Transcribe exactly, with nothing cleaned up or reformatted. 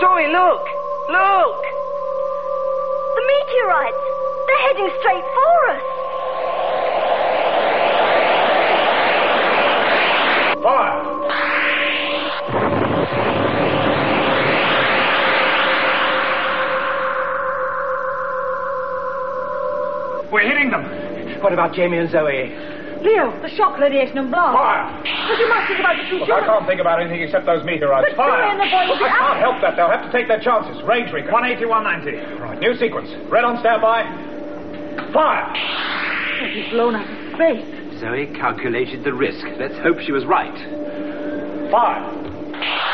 Zoe, look! Look! The meteorites! They're heading straight for us! Fire! We're hitting them! What about Jamie and Zoe? Leo, the shock radiation and blast. Fire! But you must think about the two Look, I can't think about anything except those meteorites. But Fire! Zoe and the boy will be I out. can't help that. They'll have to take their chances. Range recon. one eighty, one ninety. Right, new sequence. Red on standby. Fire! He's blown out of space. Zoe calculated the risk. Let's hope she was right. Fire!